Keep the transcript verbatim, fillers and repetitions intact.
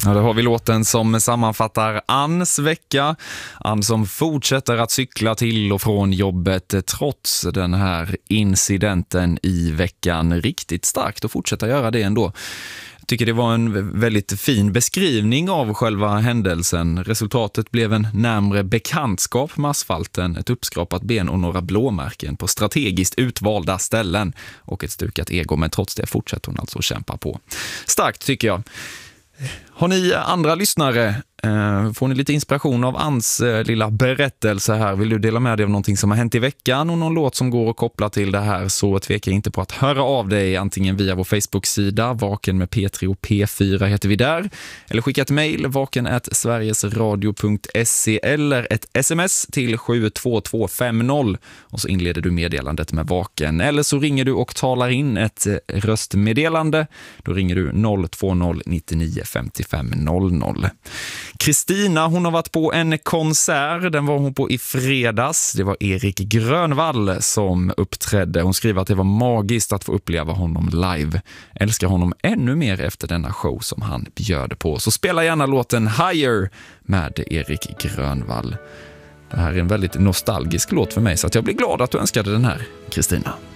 Ja, då har vi låten som sammanfattar Anns vecka. Ann som fortsätter att cykla till och från jobbet trots den här incidenten i veckan. Riktigt starkt att fortsätta göra det ändå. Jag tycker det var en väldigt fin beskrivning av själva händelsen. Resultatet blev en närmre bekantskap med asfalten, ett uppskrapat ben och några blåmärken på strategiskt utvalda ställen och ett stukat ego, men trots det fortsätter hon alltså att kämpa på. Starkt tycker jag. Har ni andra lyssnare? Får ni lite inspiration av Anns lilla berättelse här? Vill du dela med dig av någonting som har hänt i veckan och någon låt som går att koppla till det här, så tveka inte på att höra av dig antingen via vår Facebook-sida Vaken med P tre och P fyra heter vi där, eller skicka ett mejl vaken at sverigesradio punkt se eller ett sms till sju två två fem noll och så inleder du meddelandet med Vaken, eller så ringer du och talar in ett röstmeddelande. Då ringer du noll två noll nio nio fem fem noll noll. Kristina, hon har varit på en konsert, den var hon på i fredags. Det var Erik Grönvall som uppträdde. Hon skriver att det var magiskt att få uppleva honom live. Älskar honom ännu mer efter denna show som han bjöd på. Så spela gärna låten Higher med Erik Grönvall. Det här är en väldigt nostalgisk låt för mig, så att jag blir glad att du önskade den här, Kristina.